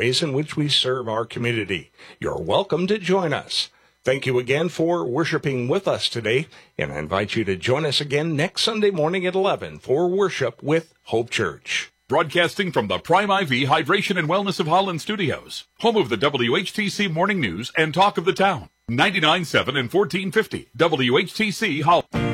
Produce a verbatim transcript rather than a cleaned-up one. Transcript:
ways in which we serve our community. You're welcome to join us. Thank you again for worshiping with us today, and I invite you to join us again next Sunday morning at eleven for worship with Hope Church. Broadcasting from the Prime I V Hydration and Wellness of Holland Studios, home of the W H T C Morning News and Talk of the Town. ninety-nine point seven and fourteen fifty W H T C Holland.